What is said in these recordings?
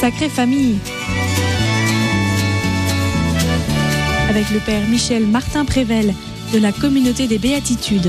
Sacrée Famille. Avec le père Michel Martin Prével de la Communauté des Béatitudes.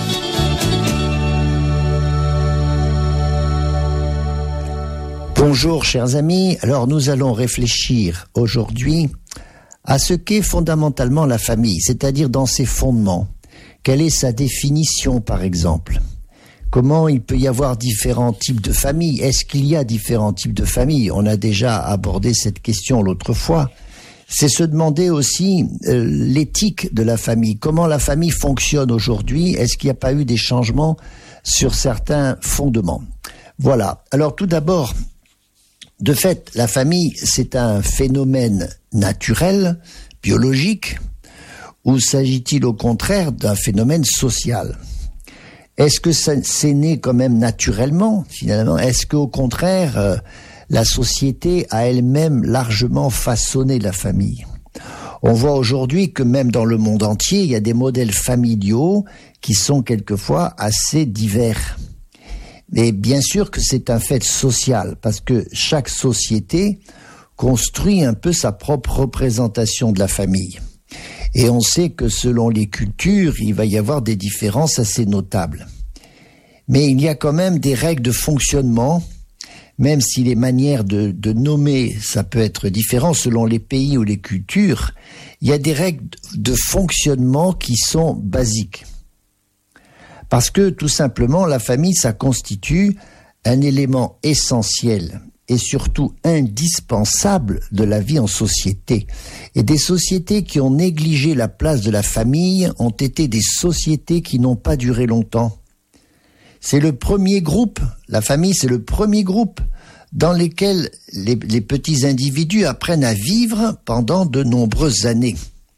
Bonjour chers amis, alors nous allons réfléchir aujourd'hui à ce qu'est fondamentalement la famille, c'est-à-dire dans ses fondements. Quelle est sa définition par exemple? Comment il peut y avoir différents types de familles? Est-ce qu'il y a différents types de familles? On a déjà abordé cette question l'autre fois. C'est se demander aussi l'éthique de la famille. Comment la famille fonctionne aujourd'hui? Est-ce qu'il n'y a pas eu des changements sur certains fondements? Voilà. Alors tout d'abord, de fait, la famille, c'est un phénomène naturel, biologique, ou s'agit-il au contraire d'un phénomène social? Est-ce que c'est né quand même naturellement, finalement? Est-ce qu'au contraire, la société a elle-même largement façonné la famille? On voit aujourd'hui que même dans le monde entier, il y a des modèles familiaux qui sont quelquefois assez divers. Mais bien sûr que c'est un fait social, parce que chaque société construit un peu sa propre représentation de la famille. Et on sait que selon les cultures, il va y avoir des différences assez notables. Mais il y a quand même des règles de fonctionnement, même si les manières de nommer, ça peut être différent selon les pays ou les cultures, il y a des règles de fonctionnement qui sont basiques. Parce que tout simplement, la famille, ça constitue un élément essentiel et surtout indispensable de la vie en société. Et des sociétés qui ont négligé la place de la famille ont été des sociétés qui n'ont pas duré longtemps. C'est le premier groupe, la famille, c'est le premier groupe dans lequel les petits individus apprennent à vivre pendant de nombreuses années.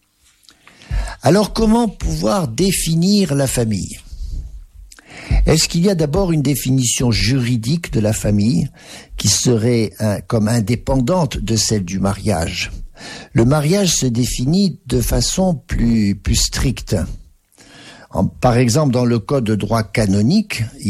Alors comment pouvoir définir la famille ? Est-ce qu'il y a d'abord une définition juridique de la famille qui serait comme indépendante de celle du mariage? Le mariage se définit de façon plus stricte. Par exemple, dans le code de droit canonique,